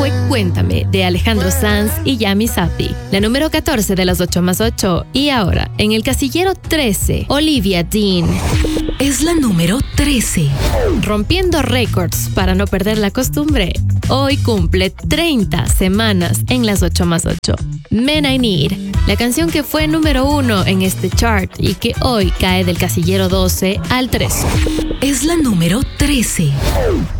fue Cuéntame, de Alejandro Sanz y Yami Sapi, la número 14 de las 8 más 8. Y ahora, en el casillero 13, Olivia Dean. Es la número 13. Rompiendo récords para no perder la costumbre. Hoy cumple 30 semanas en las 8 más 8. Men I Need, la canción que fue número 1 en este chart y que hoy cae del casillero 12 al 13. Es la número 13.